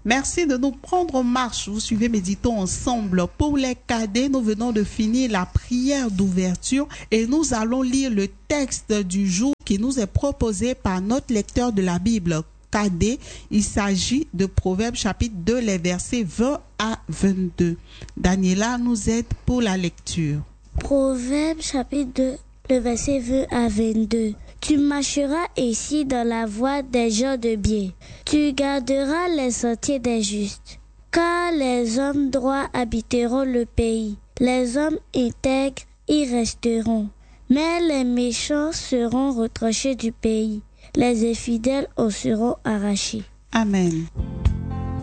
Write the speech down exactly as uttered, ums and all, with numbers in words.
Merci de nous prendre en marche. Vous suivez, méditons ensemble. Pour les cadets, nous venons de finir la prière d'ouverture et nous allons lire le texte du jour qui nous est proposé par notre lecteur de la Bible. Cadet, il s'agit de Proverbes chapitre deux, les versets vingt à vingt-deux. Daniela nous aide pour la lecture. Proverbes chapitre deux, le verset vingt à vingt-deux. Tu marcheras ici dans la voie des gens de bien. Tu garderas les sentiers des justes. Car les hommes droits habiteront le pays. Les hommes intègres y resteront. Mais les méchants seront retranchés du pays. Les infidèles en seront arrachés. Amen.